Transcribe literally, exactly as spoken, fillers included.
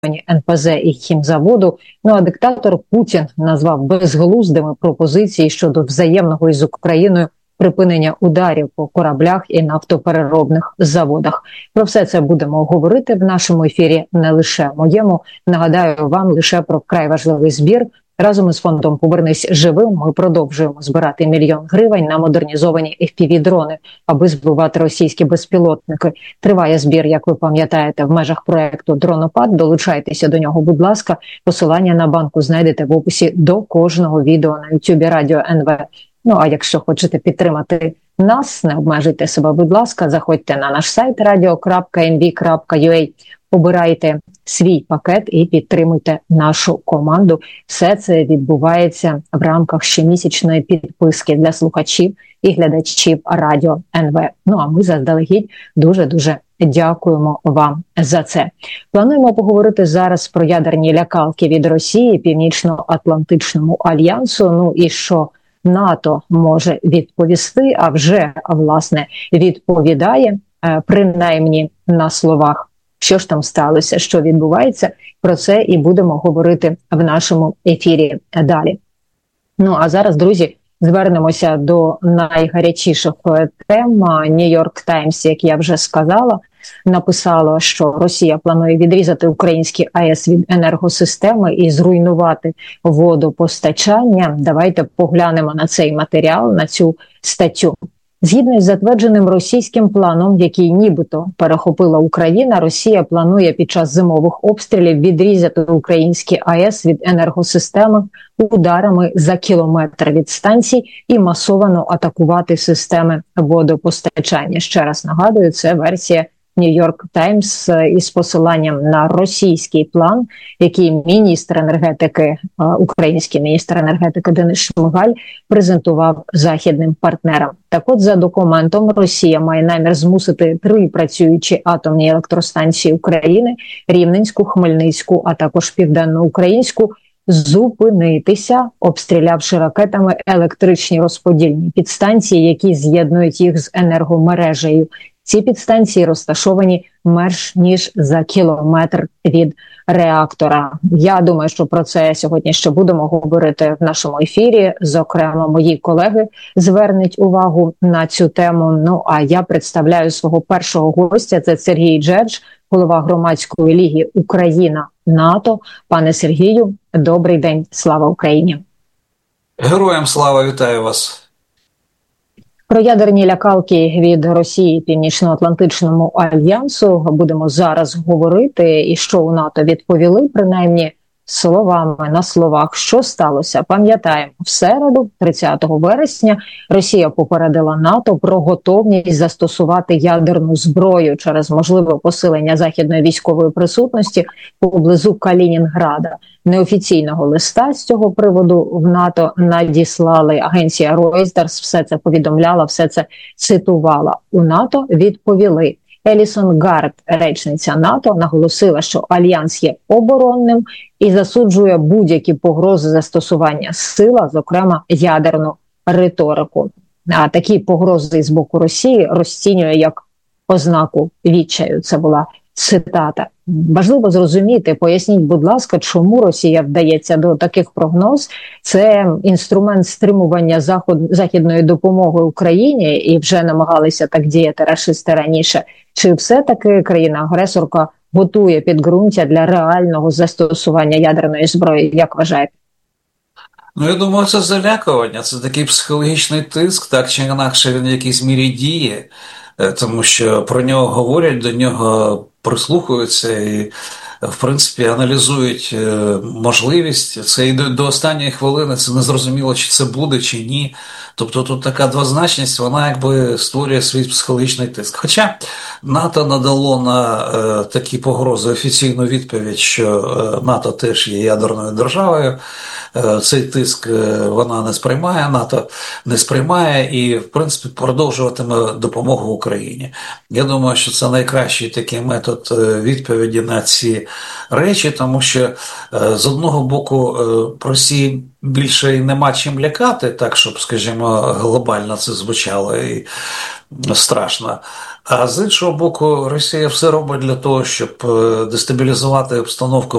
ен пе зет і хімзаводу. Ну а диктатор Путін назвав безглуздими пропозиції щодо взаємного із Україною припинення ударів по кораблях і нафтопереробних заводах. Про все це будемо говорити в нашому ефірі, не лише моєму. Нагадаю вам лише про вкрай важливий збір. Разом із фондом «Повернись живим» ми продовжуємо збирати мільйон гривень на модернізовані еф пі ві-дрони, аби збивати російські безпілотники. Триває збір, як ви пам'ятаєте, в межах проекту «Дронопад». Долучайтеся до нього, будь ласка. Посилання на банку знайдете в описі до кожного відео на ютубі Радіо ен ве. Ну, а якщо хочете підтримати нас, не обмежуйте себе, будь ласка, заходьте на наш сайт радіо крапка ен ві крапка ю а, обирайте свій пакет і підтримуйте нашу команду. Все це відбувається в рамках щомісячної підписки для слухачів і глядачів Радіо ен ве. Ну, а ми заздалегідь дуже-дуже дякуємо вам за це. Плануємо поговорити зараз про ядерні лякалки від Росії, Північно-Атлантичному альянсу, ну і що НАТО може відповісти, а вже, власне, відповідає, принаймні на словах. Що ж там сталося, що відбувається, про це і будемо говорити в нашому ефірі далі. Ну, а зараз, друзі, звернемося до найгарячіших тем. Нью-Йорк Таймс, як я вже сказала, написало, що Росія планує відрізати українські а ес від енергосистеми і зруйнувати водопостачання. Давайте поглянемо на цей матеріал, на цю статтю. Згідно із затвердженим російським планом, який нібито перехопила Україна, Росія планує під час зимових обстрілів відрізати українські а ес від енергосистеми ударами за кілометр від станцій і масово атакувати системи водопостачання. Ще раз нагадую, це версія Нью-Йорк Таймс із посиланням на російський план, який міністр енергетики, український міністр енергетики Денис Шмигаль презентував західним партнерам. Так от, за документом, Росія має намір змусити три працюючі атомні електростанції України – Рівненську, Хмельницьку, а також Південноукраїнську – зупинитися, обстрілявши ракетами електричні розподільні підстанції, які з'єднують їх з енергомережею. Ці підстанції розташовані менш ніж за кілометр від реактора. Я думаю, що про це сьогодні ще будемо говорити в нашому ефірі. Зокрема, мої колеги звернуть увагу на цю тему. Ну, а я представляю свого першого гостя. Це Сергій Джедж, голова громадської ліги Україна-НАТО. Пане Сергію, добрий день. Слава Україні. Героям слава, вітаю вас. Про ядерні лякалки від Росії Північно-Атлантичному альянсу будемо зараз говорити. І що у НАТО відповіли, принаймні словами на словах. Що сталося? Пам'ятаємо, в середу, тридцятого вересня, Росія попередила НАТО про готовність застосувати ядерну зброю через можливе посилення західної військової присутності поблизу Калінінграда. Неофіційного листа з цього приводу в НАТО надіслали. Агенція Reuters все це повідомляла, все це цитувала. У НАТО відповіли. Елісон Гард, речниця НАТО, наголосила, що альянс є оборонним і засуджує будь-які погрози застосування сили, зокрема ядерну риторику. А такі погрози з боку Росії розцінює як ознаку відчаю. Це була цитата. Важливо зрозуміти, поясніть, будь ласка, чому Росія вдається до таких прогноз. Це інструмент стримування заход, західної допомоги Україні, і вже намагалися так діяти рашисти раніше. Чи все-таки країна-агресорка готує підґрунтя для реального застосування ядерної зброї? Як вважаєте? Ну, я думаю, це залякування, це такий психологічний тиск, так чи інакше він в якійсь мірі діє, тому що про нього говорять, до нього прислухаються і, в принципі, аналізують можливість. Це і до, до останньої хвилини, це не зрозуміло, чи це буде, чи ні. Тобто тут така двозначність, вона якби створює свій психологічний тиск. Хоча НАТО надало на е, такі погрози офіційну відповідь, що е, НАТО теж є ядерною державою. Е, цей тиск е, вона не сприймає, НАТО не сприймає і, в принципі, продовжуватиме допомогу Україні. Я думаю, що це найкращий такий метод метод відповіді на ці речі, тому що з одного боку Росії більше і нема чим лякати, так, щоб, скажімо, глобально це звучало і страшно. А з іншого боку, Росія все робить для того, щоб дестабілізувати обстановку